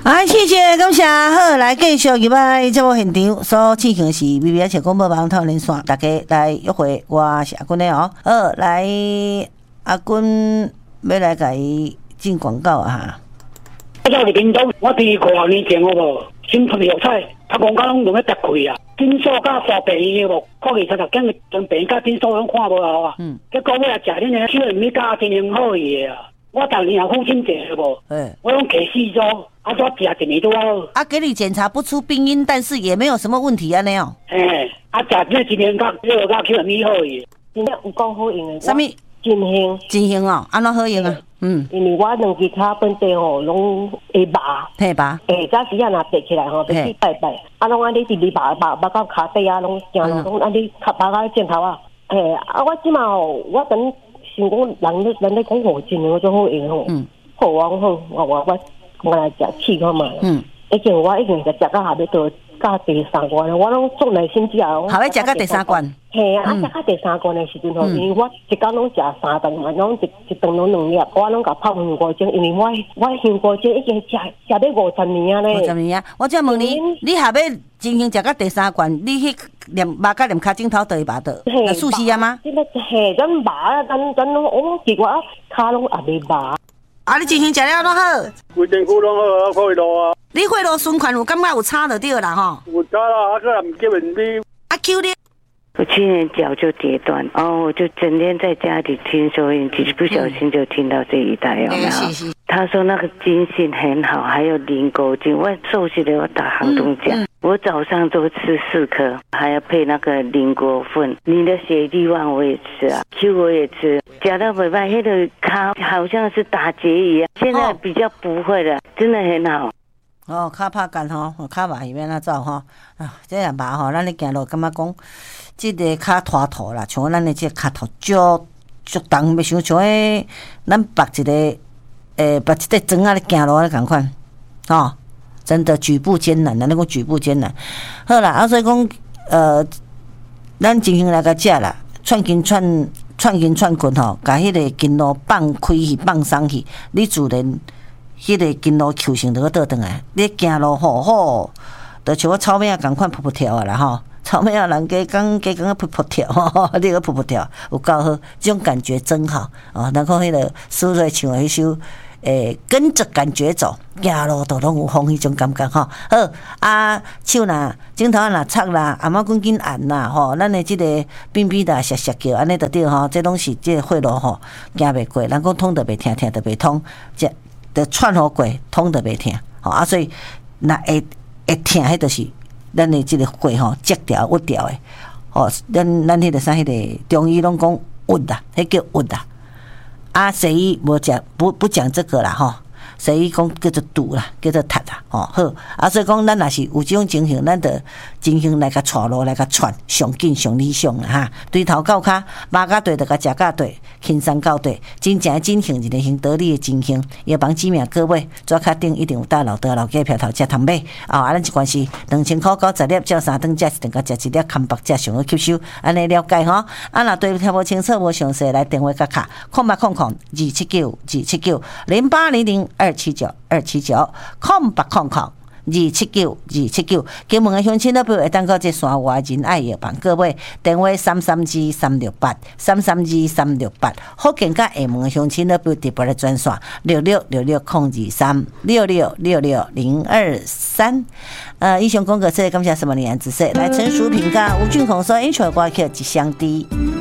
谢谢感谢，好来继续入来节目现场所进行是 BBS 广播网讨论线，大家来约会，我是阿君的哦。好来，阿君要来给伊进广告啊！ 我在屏东，我第5年前好无，新春药彩，他讲甲拢用咧搭开啊，诊所甲沙病院无，看伊才头讲将病甲诊所拢看无好啊。结果我也食恁个秋米加真灵好伊啊，我逐年也父亲节好无，我拢摕4组。啊，我食1年多好。啊， 给你检查不出病因，但是也没有什么问题啊，那样。 啊，食这1年甲6甲9米好伊。 真正有够好用的。 什么？ 真香。 真香哦，安怎好用啊？ 因为我两只脚本地吼，拢会麻。 嘿麻。 早时啊，若爬起来吼，要去拜拜，啊，拢安尼直直麻到骹底啊，拢行路拢安尼卡麻到枕头啊。啊，我即马吼，我等想讲人咧讲吼，真香种好用吼。好啊，我来食试看嘛。已经我已经食到下尾到第3罐了，我拢做内心之后。 下尾食到第3罐。 嘿啊，食到第3罐的时阵吼，因为我一工拢食3顿嘛，拢一顿拢2粒，我拢甲泡香菇精，因为我香菇精已经食了50年啊咧。50 年啊！我再问你，你下尾真行食到第3罐，你迄麻甲连骹枕头都会麻到，有舒适啊吗？ 嘿，咱麻，咱我结果骹拢也袂麻。 啊！你真行食了拢好， 规身躯拢好啊，血路啊。 你血路循环有感觉有差就对啦吼。 有差啦，啊个人叫人你。 啊 Q 你。 我去年脚就跌断，然后我就整天在家里听收音机，不小心就听到这一代有没有？他说那个筋性很好，还有磷沟精，我瘦下来我打行动奖。我早上都吃4颗，还要配那个磷锅粉。你的血力旺我也吃啊 ，Q 我也吃，夹到尾巴那个卡好像是打结一样，现在比较不会了，真的很好。 骹拍干吼，骹麻是免哪走吼？啊，这也麻吼，咱咧行路感觉讲，这个骹拖土啦，像咱的这骹头足重，要像迄咱绑一个绑一块砖啊咧行路咧共款，吼，真的举步艰难，咱讲举步艰难。好啦，所以讲咱进行来个食啦，串筋串棍吼，甲迄个筋路放开去，放松去，你自然。迄个筋路球性就倒转来，你行路好，就像我草莓啊共款噗噗跳啊啦吼，草莓啊人家讲噗噗跳，你个噗噗跳有够好，这种感觉真好哦。然后迄个苏芮唱的迄首跟着感觉走，行路都拢有风迄种感觉吼。好啊，手若枕头若擦啦，阿妈紧按啦吼，咱的即个边边啦削叫，安尼就对吼，这拢是这个血路吼行袂过，人讲通就袂听，听就袂通，这。的串好过，通都袂听，吼啊！所以那会听，迄就是咱的这个血吼截掉、屈掉的，吼，咱迄个啥，迄个中医拢讲屈啦，迄叫屈啦。啊，西医无讲不讲这个啦，吼。西医讲叫做堵啦，叫做塌啦，吼好。啊，所以讲咱若是有这种情形，咱着进行来甲带路来甲串，上紧上理想啦哈。对头到骹，麻甲对着甲食甲对，轻松到对，真正真行一个行得力的真行。药房指名各位，纸卡顶一定有大老价票头食通买啊！咱一罐是2000块90粒，照3顿食一顿，甲食1粒康白食上好吸收，安尼了解吼。啊，若对听无清楚无详细，来电话甲卡0800279279，0800279279，0800279279，金门的乡亲都不会当到这山外人爱药房，各位电话332-368，332-368，福建甲厦门的乡亲都不特别的专线6666-023，6666-023。以上广告说感谢什么李安子说，来陈淑萍甲吴俊宏说演唱歌曲《一箱滴》。